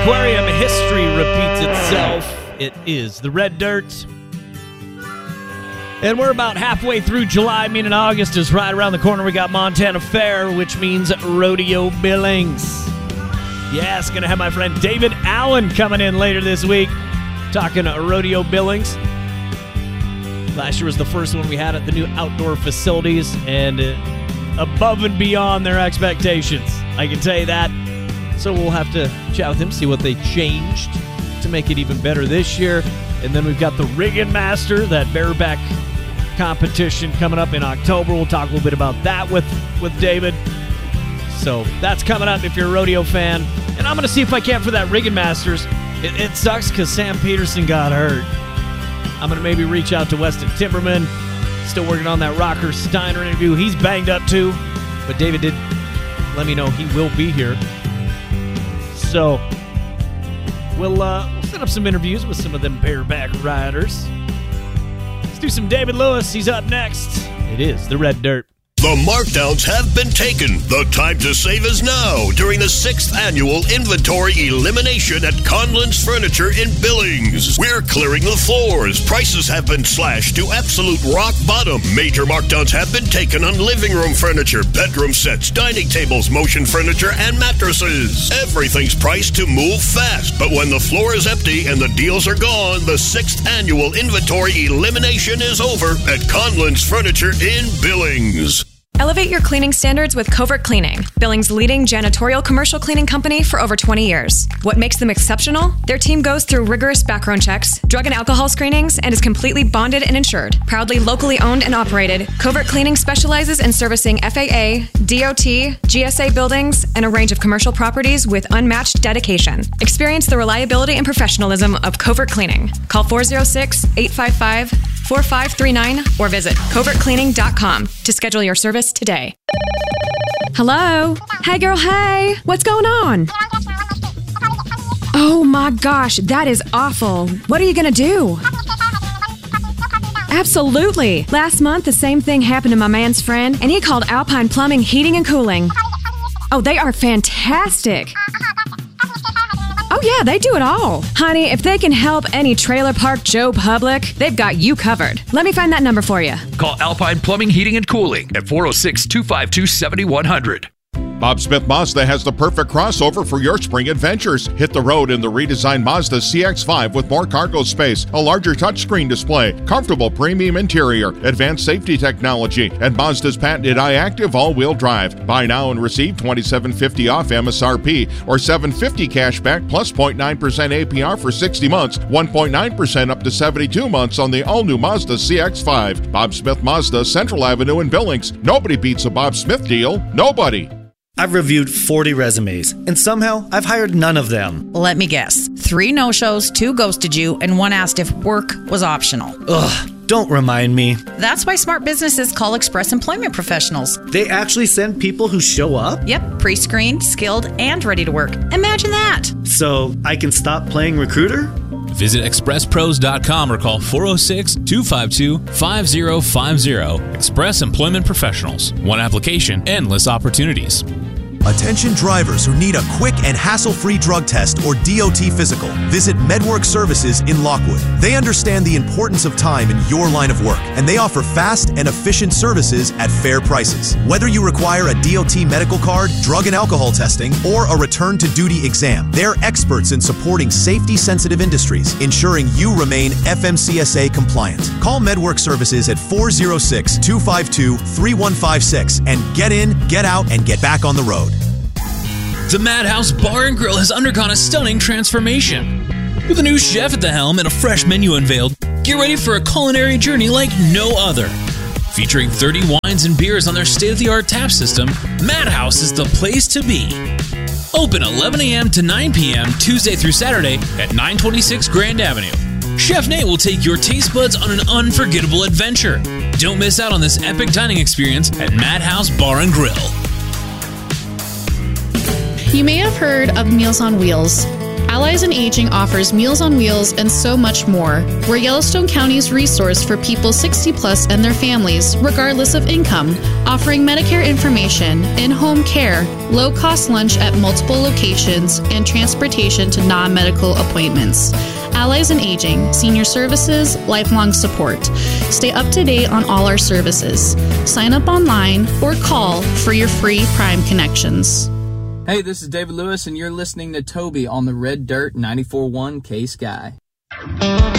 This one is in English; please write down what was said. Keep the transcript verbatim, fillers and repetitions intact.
aquarium, history repeats itself. It is the Red Dirt. And we're about halfway through July, meaning August is right around the corner. We got Montana Fair, which means Rodeo Billings. Yeah, it's going to have my friend David Allen coming in later this week, talking Rodeo Billings. Last year was the first one we had at the new outdoor facilities, and uh, above and beyond their expectations. I can tell you that. So we'll have to chat with him, see what they changed to make it even better this year. And then we've got the Riggin Master, that bareback competition coming up in October. We'll talk a little bit about that with, with David. So that's coming up if you're a rodeo fan. And I'm going to see if I can for that Riggin Masters. It, it sucks because Sam Peterson got hurt. I'm going to maybe reach out to Weston Timberman. Still working on that Rocker Steiner interview. He's banged up too. But David did let me know he will be here. So we'll, uh, we'll set up some interviews with some of them bareback riders. Let's do some David Lewis. He's up next. It is the Red Dirt. The markdowns have been taken. The time to save is now during the sixth annual inventory elimination at Conlon's Furniture in Billings. We're clearing the floors. Prices have been slashed to absolute rock bottom. Major markdowns have been taken on living room furniture, bedroom sets, dining tables, motion furniture, and mattresses. Everything's priced to move fast, but when the floor is empty and the deals are gone, the sixth annual inventory elimination is over at Conlon's Furniture in Billings. Elevate your cleaning standards with Covert Cleaning, Billings' leading janitorial commercial cleaning company for over twenty years. What makes them exceptional? Their team goes through rigorous background checks, drug and alcohol screenings, and is completely bonded and insured. Proudly locally owned and operated, Covert Cleaning specializes in servicing F A A, D O T, G S A buildings, and a range of commercial properties with unmatched dedication. Experience the reliability and professionalism of Covert Cleaning. Call four oh six, eight five five, four five three nine or visit covert cleaning dot com to schedule your service today. Hello? Hey girl, hey! What's going on? Oh my gosh, that is awful. What are you gonna do? Absolutely. Last month, the same thing happened to my man's friend, and he called Alpine Plumbing, Heating, and Cooling. Oh, they are fantastic. Oh yeah, they do it all. Honey, if they can help any trailer park Joe Public, they've got you covered. Let me find that number for you. Call Alpine Plumbing, Heating, and Cooling at four oh six, two five two, seven one zero zero. Bob Smith Mazda has the perfect crossover for your spring adventures. Hit the road in the redesigned Mazda C X five with more cargo space, a larger touchscreen display, comfortable premium interior, advanced safety technology, and Mazda's patented iActive all-wheel drive. Buy now and receive twenty-seven fifty off M S R P or seven fifty cash back plus zero point nine percent A P R for sixty months, one point nine percent up to seventy-two months on the all-new Mazda C X five. Bob Smith Mazda, Central Avenue in Billings. Nobody beats a Bob Smith deal. Nobody. I've reviewed forty resumes, and somehow I've hired none of them. Let me guess. Three no-shows, two ghosted you, and one asked if work was optional. Ugh, don't remind me. That's why smart businesses call Express Employment Professionals. They actually send people who show up? Yep, pre-screened, skilled, and ready to work. Imagine that. So I can stop playing recruiter? Visit express pros dot com or call four oh six, two five two, five oh five oh. Express Employment Professionals. One application, endless opportunities. Attention drivers who need a quick and hassle-free drug test or D O T physical. Visit MedWork Services in Lockwood. They understand the importance of time in your line of work, and they offer fast and efficient services at fair prices. Whether you require a D O T medical card, drug and alcohol testing, or a return-to-duty exam, they're experts in supporting safety-sensitive industries, ensuring you remain F M C S A compliant. Call MedWork Services at four oh six, two five two, three one five six and get in, get out, and get back on the road. The Madhouse Bar and Grill has undergone a stunning transformation. With a new chef at the helm and a fresh menu unveiled, get ready for a culinary journey like no other. Featuring thirty wines and beers on their state-of-the-art tap system, Madhouse is the place to be. Open eleven a.m. to nine p.m. Tuesday through Saturday at nine twenty-six Grand Avenue. Chef Nate will take your taste buds on an unforgettable adventure. Don't miss out on this epic dining experience at Madhouse Bar and Grill. You may have heard of Meals on Wheels. Allies in Aging offers Meals on Wheels and so much more. We're Yellowstone County's resource for people sixty plus and their families, regardless of income, offering Medicare information, in-home care, low-cost lunch at multiple locations, and transportation to non-medical appointments. Allies in Aging, senior services, lifelong support. Stay up to date on all our services. Sign up online or call for your free Prime connections. Hey, this is David Lewis, and you're listening to Toby on the Red Dirt ninety-four point one K-Sky.